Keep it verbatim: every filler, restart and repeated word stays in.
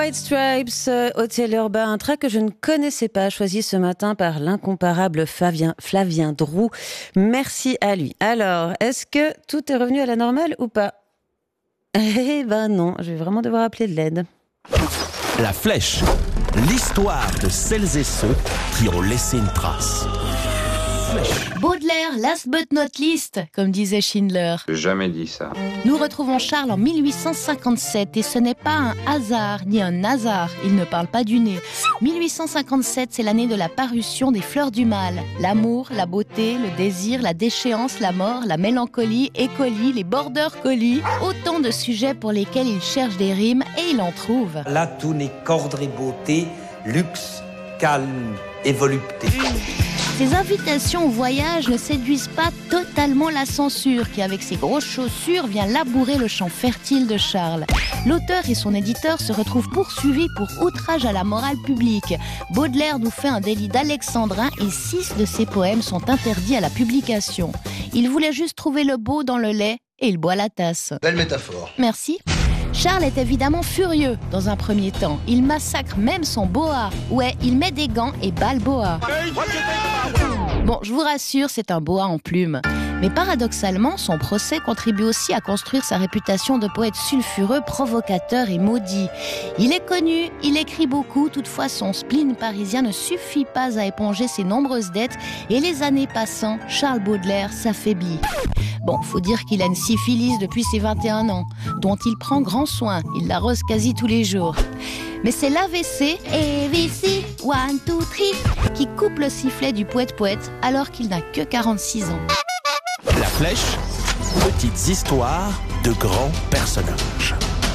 White Stripes, euh, Hôtel Urbain, un track que je ne connaissais pas, choisi ce matin par l'incomparable Flavien, Flavien Droux. Merci à lui. Alors, est-ce que tout est revenu à la normale ou pas? Eh ben non, je vais vraiment devoir appeler de l'aide. La Flèche, l'histoire de celles et ceux qui ont laissé une trace. Baudelaire, last but not least, comme disait Schindler. J'ai jamais dit ça. Nous retrouvons Charles en mille huit cent cinquante-sept et ce n'est pas un hasard ni un hasard, il ne parle pas du nez. mille huit cent cinquante-sept, c'est l'année de la parution des Fleurs du Mal. L'amour, la beauté, le désir, la déchéance, la mort, la mélancolie, écolie, les border collies. Autant de sujets pour lesquels il cherche des rimes et il en trouve. Là, tout n'est qu'ordre et beauté, luxe, calme et volupté. Ces invitations au voyage ne séduisent pas totalement la censure qui, avec ses grosses chaussures, vient labourer le champ fertile de Charles. L'auteur et son éditeur se retrouvent poursuivis pour outrage à la morale publique. Baudelaire nous fait un délit d'alexandrin et six de ses poèmes sont interdits à la publication. Il voulait juste trouver le beau dans le lait et il boit la tasse. Belle métaphore. Merci. Charles est évidemment furieux dans un premier temps. Il massacre même son boa. Ouais, il met des gants et bat le boa. Bon, je vous rassure, c'est un boa en plume. Mais paradoxalement, son procès contribue aussi à construire sa réputation de poète sulfureux, provocateur et maudit. Il est connu, il écrit beaucoup, toutefois son spleen parisien ne suffit pas à éponger ses nombreuses dettes et les années passant, Charles Baudelaire s'affaiblit. Bon, faut dire qu'il a une syphilis depuis ses vingt et un ans, dont il prend grand soin, il l'arrose quasi tous les jours. Mais c'est l'A V C, A V C, one, two, three, qui coupe le sifflet du poète-poète alors qu'il n'a que quarante-six ans. La Flèche, petites histoires de grands personnages.